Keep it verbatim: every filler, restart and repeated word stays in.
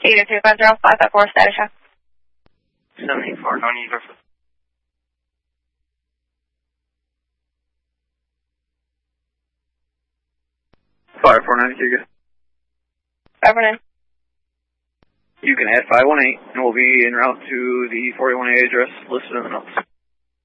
eight two five zero five five four, status check. seven eight four, no need for... five four nine, you good? five four nine. You can add five one eight, and we'll be en route to the forty-one A address listed in the notes.